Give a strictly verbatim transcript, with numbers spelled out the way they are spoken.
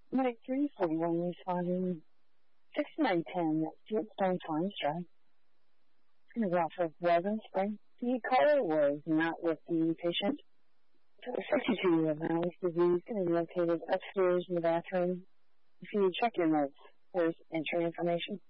Medic three forty-one responding six nine ten, that's Stone Farms Drive. It's going to go out for Weldon Spring. The caller was not with the patient. sixty-two of Malice disease, going to be located upstairs in the bathroom. If you check your notes, there's entry information.